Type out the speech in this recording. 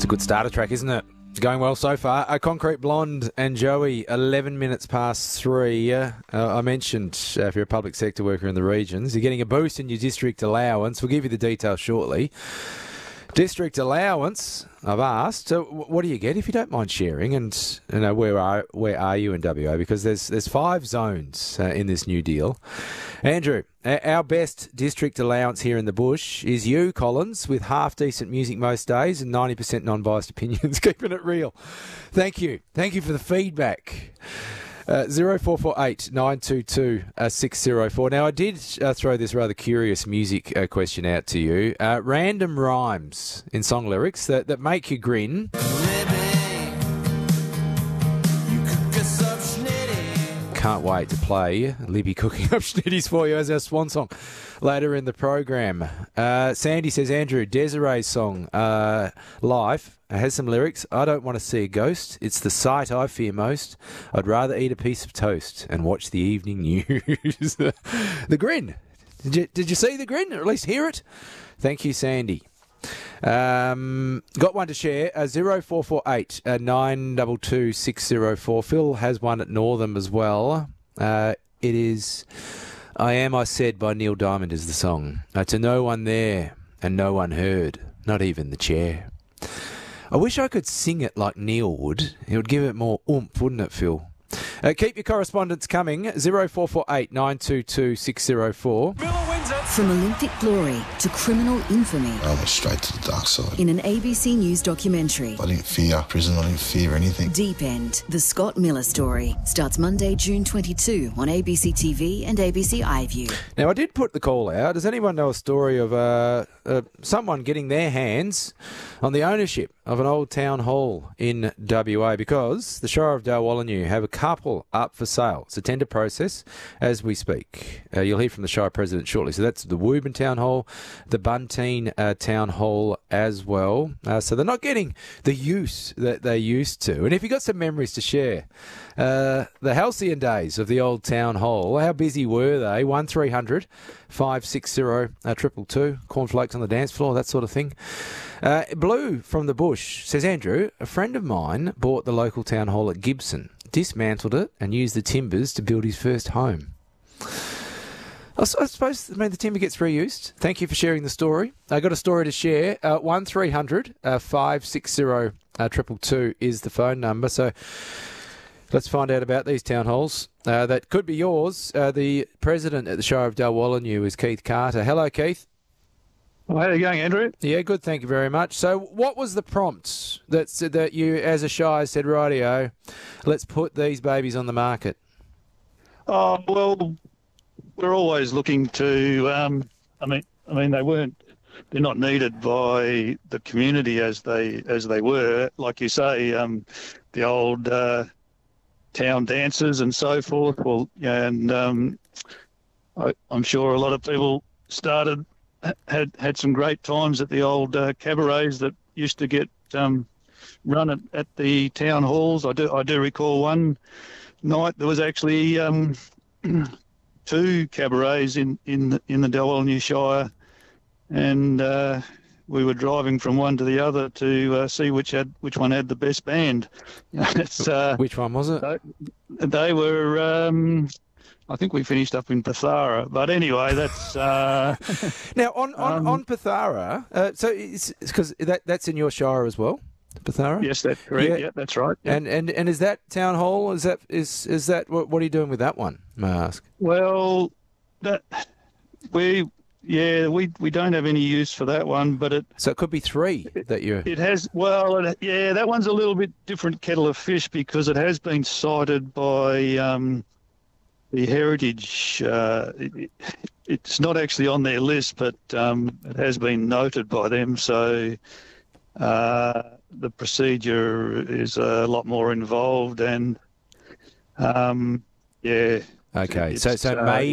Good starter track, isn't it? Going well so far. Concrete Blonde and Joey, 11 minutes past 3. I mentioned if you're a public sector worker in the regions, you're getting a boost in your district allowance. We'll give you the details shortly. District allowance, I've asked. So what do you get if you don't mind sharing? And where are you in WA? Because there's 5 zones in this new deal. Andrew, our best district allowance here in the bush is you, Collins, with half-decent music most days and 90% non-biased opinions, keeping it real. Thank you. Thank you for the feedback. 0448 922 604. Now, I did throw this rather curious music question out to you. Random rhymes in song lyrics that make you grin. Can't wait to play Libby cooking up schnitties for you as our swan song later in the program. Sandy says, Andrew, Desiree's song, Life, has some lyrics. I don't want to see a ghost. It's the sight I fear most. I'd rather eat a piece of toast and watch the evening news. The grin. Did you see the grin, or at least hear it? Thank you, Sandy. Got one to share. 0448 922 604. Phil has one at Northam as well. It is I Am I Said by Neil Diamond is the song. To no one there and no one heard, not even the chair. I wish I could sing it like Neil would. It would give it more oomph, wouldn't it, Phil? Keep your correspondence coming. 0448 922 604. From Olympic glory to criminal infamy. I went straight to the dark side. In an ABC News documentary. I didn't fear prison, I didn't fear anything. Deep End, the Scott Miller story, starts Monday, June 22 on ABC TV and ABC iView. Now, I did put the call out. Does anyone know a story of someone getting their hands on the ownership of an old town hall in WA? Because the Shire of Darwallinu have a couple up for sale. It's a tender process as we speak. You'll hear from the Shire President shortly. So that's the Woburn Town Hall, the Bunteen Town Hall as well. So they're not getting the use that they used to. And if you've got some memories to share, the halcyon days of the old town hall, how busy were they? 1300 560 222, cornflakes on the dance floor, that sort of thing. Blue from the bush says, Andrew, a friend of mine bought the local town hall at Gibson, dismantled it and used the timbers to build his first home. I suppose the timber gets reused. Thank you for sharing the story. I got a story to share. 1300 560 222 is the phone number. So let's find out about these town halls. That could be yours. The president at the Shire of Darwallinu is Keith Carter. Hello, Keith. Well, how are you going, Andrew? Yeah, good, thank you very much. So what was the prompt that you, as a Shire, said, rightio, let's put these babies on the market? Oh, well, we're always looking to, I mean, they're not needed by the community as they were. Like you say, the old town dances and so forth. Well, and I'm sure a lot of people had some great times at the old cabarets that used to get run at the town halls. I do recall one night there was actually 2 cabarets in the Darwallinu Shire, and we were driving from one to the other to see which one had the best band. Which one was it? They were. I think we finished up in Pathara, but anyway, that's now on Pathara. So it's because that's in your shire as well, Pathara. Yes, that's correct. Yeah, that's right. Yeah. And is that town hall? Is that what are you doing with that one? May I ask? Well, we don't have any use for that one, but so it could be 3 that you. It has that one's a little bit different kettle of fish because it has been cited by the Heritage. It's not actually on their list, but it has been noted by them. So the procedure is a lot more involved, and Okay, so maybe.